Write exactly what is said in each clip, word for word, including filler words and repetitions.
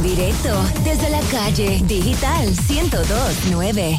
directo desde la calle Digital ciento dos punto nueve.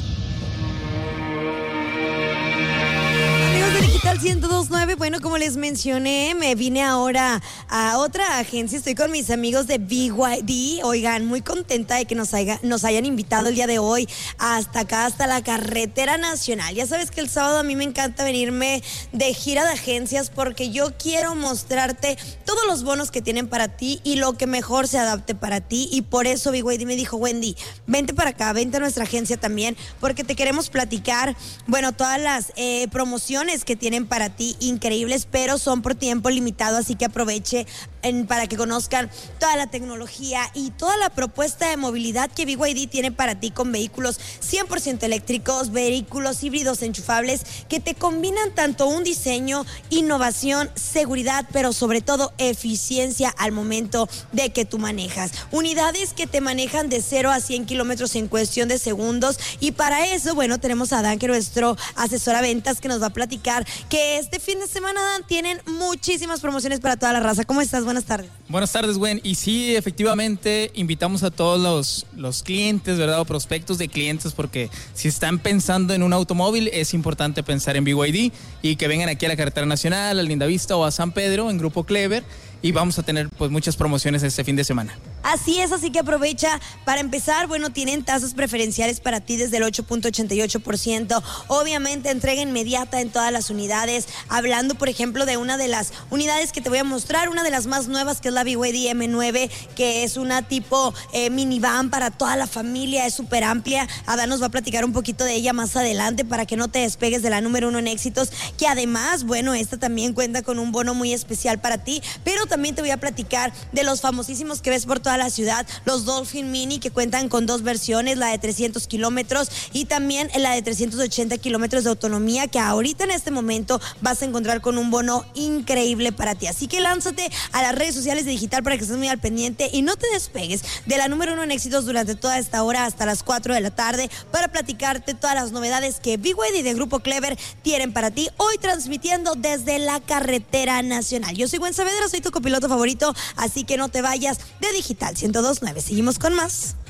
Digital ciento dos punto nueve, bueno, como les mencioné, me vine ahora a otra agencia, estoy con mis amigos de B Y D, oigan, muy contenta de que nos, haya, nos hayan invitado el día de hoy hasta acá, hasta la carretera nacional. Ya sabes que el sábado a mí me encanta venirme de gira de agencias porque yo quiero mostrarte todos los bonos que tienen para ti y lo que mejor se adapte para ti, y por eso B Y D me dijo: Wendy, vente para acá, vente a nuestra agencia también, porque te queremos platicar, bueno, todas las eh, promociones que tienen para ti increíbles, pero son por tiempo limitado, así que aproveche en, para que conozcan toda la tecnología y toda la propuesta de movilidad que B Y D tiene para ti, con vehículos cien por ciento eléctricos, vehículos híbridos enchufables que te combinan tanto un diseño, innovación, seguridad, pero sobre todo eficiencia al momento de que tú manejas. Unidades que te manejan de cero a cien kilómetros en cuestión de segundos, y para eso, bueno, tenemos a Dan, que es nuestro asesor a ventas, que nos va a platicar que este fin de semana, Dan, tienen muchísimas promociones para toda la raza. ¿Cómo estás? Buenas tardes. Buenas tardes, Gwen. Y sí, efectivamente, invitamos a todos los, los clientes, ¿verdad? O prospectos de clientes, porque si están pensando en un automóvil, es importante pensar en B Y D y que vengan aquí a la carretera nacional, a Lindavista o a San Pedro en Grupo Clever, y vamos a tener pues muchas promociones este fin de semana. Así es, así que aprovecha. Para empezar, bueno, tienen tasas preferenciales para ti desde el ocho punto ochenta y ocho por ciento. Obviamente, entrega inmediata en todas las unidades. Hablando, por ejemplo, de una de las unidades que te voy a mostrar, una de las más nuevas, que es la B Y D M nueve, que es una tipo eh, minivan para toda la familia, es súper amplia. Adán nos va a platicar un poquito de ella más adelante para que no te despegues de la número uno en éxitos, que además, bueno, esta también cuenta con un bono muy especial para ti, pero también te voy a platicar de los famosísimos que ves por toda la ciudad, los Dolphin Mini, que cuentan con dos versiones, la de trescientos kilómetros y también la de trescientos ochenta kilómetros de autonomía, que ahorita en este momento vas a encontrar con un bono increíble para ti. Así que lánzate a las redes sociales de Digital para que estés muy al pendiente y no te despegues de la número uno en éxitos durante toda esta hora hasta las cuatro de la tarde para platicarte todas las novedades que B Y D de Grupo Clever tienen para ti, hoy transmitiendo desde la carretera nacional. Yo soy Gwen Saavedra, soy tu copiloto favorito, así que no te vayas de Digital ciento dos punto nueve. Seguimos con más.